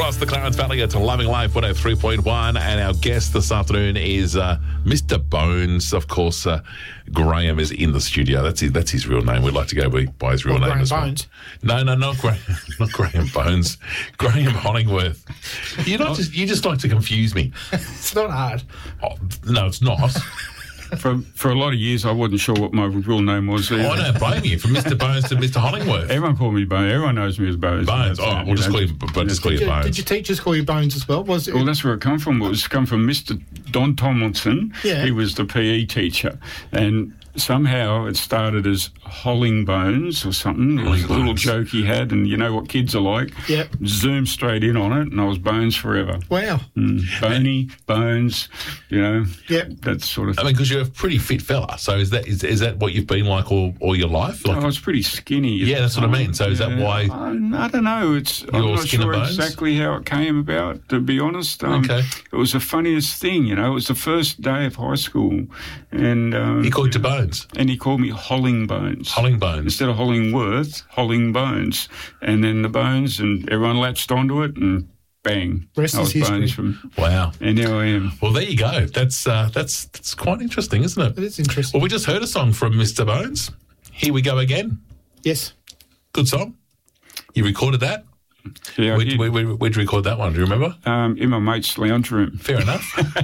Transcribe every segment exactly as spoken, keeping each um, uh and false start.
across the Clarence Valley. It's Loving Life one oh three point one, and our guest this afternoon is uh, Mister Bones. Of course, uh, Graham is in the studio. That's his, that's his real name. We'd like to go by his real well, name Graham as well. Bones. No, no, not Graham, not Graham Bones. Graham Hollingworth. You not just you just like to confuse me. It's not hard. Oh, no, it's not. For for a lot of years, I wasn't sure what my real name was. Oh, I don't blame you. From Mister Bones to Mister Hollingworth. Everyone called me Bones. Everyone knows me as Bones. Bones. Oh, we'll just call you, but just call you Did, Bones. did your teachers call you Bones as well? Was it? Well, that's where it come from. It was come from Mister Don Tomlinson. Yeah. He was the P E teacher, and somehow it started as Holling Bones or something. It was a little Bones. joke he had, and you know what kids are like. Yep. Zoomed straight in on it, and I was Bones forever. Wow. Mm. Boney, Bones, you know. Yep. That sort of I mean, because you're a pretty fit fella. So is that is, is that what you've been like all, all your life? Like, I was pretty skinny. at Yeah, the that's what I time. mean. So is that Yeah. why- I, I don't know. It's You're I'm all not skin and sure bones? exactly how it came about. To be honest, um, Okay. It was the funniest thing. You know, it was the first day of high school, and um, he called you Bones, and he called me Holling Bones. Holling Bones. Instead of Hollingworth, Holling Bones, and then the Bones, and everyone latched onto it, and bang, Rest I is was history. Bones from, Wow. and here I am. Well, there you go. That's uh, that's that's quite interesting, isn't it? It is interesting. Well, we just heard a song from Mister Bones. Here we go again. Yes. Good song. You recorded that? Yeah, I Where'd, did. where, where, where'd you record that one? Do you remember? Um, in my mate's lounge room. Fair enough.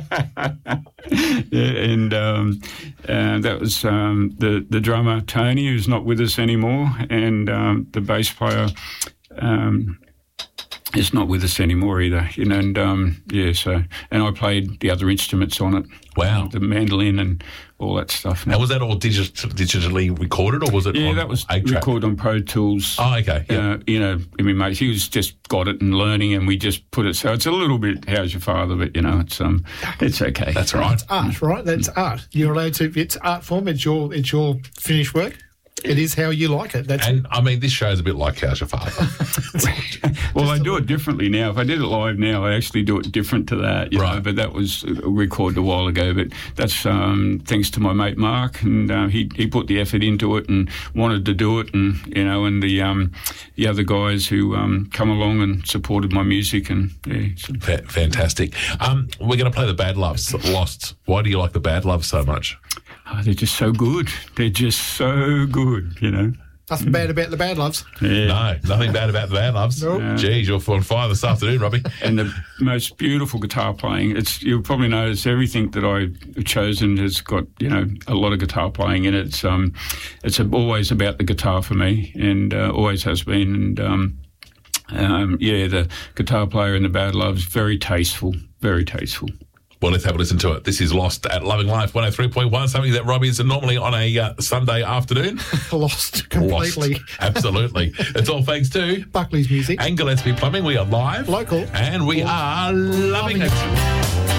Yeah, and um, uh, that was um, the the drummer Tony, who's not with us anymore, and um, the bass player um, is not with us anymore either. You know, and um, yeah, so and I played the other instruments on it. Wow. The mandolin and all that stuff. Now, was that all digit- digitally recorded, or was it Yeah, on that was eight track? recorded on Pro Tools. Oh, okay. Yeah. Uh, you know, I mean, mate, he was just got it and learning, and we just put it. So it's a little bit, how's your father? But you know, it's um, it's okay. That's all right. Art, right? That's art. You're allowed to. It's art form. It's your. It's your finished work. It is how you like it. That's And I mean, this show's a bit like How's Your Father? Well, I do it differently now. If I did it live now, I actually do it different to that. You Right. know, but that was recorded a while ago. But that's um, thanks to my mate Mark, and uh, he he put the effort into it and wanted to do it, and you know, and the um, the other guys who um, come along and supported my music, and yeah. So, Fa- Fantastic. Um, we're going to play the Bad Loves, Lost. Why do you like the Bad Loves so much? oh, they're just so good. They're just so good. You know. nothing bad about the Bad Loves. Yeah. No, nothing bad about the Bad Loves. Nope. Geez, you're on fire this afternoon, Robbie. And the most beautiful guitar playing. It's you'll probably notice everything that I've chosen has got you know a lot of guitar playing in it. It's um, it's always about the guitar for me, and uh, always has been. And um, um, yeah, the guitar player in the Bad Loves, very tasteful, very tasteful. Well, let's have a listen to it. This is Lost at Loving Life one oh three point one, something that Robbie is normally on a uh, Sunday afternoon. Lost completely. Lost. Absolutely. It's all thanks to Buckley's music. and Gillespie Plumbing. We are live. Local. And we are loving Loving it.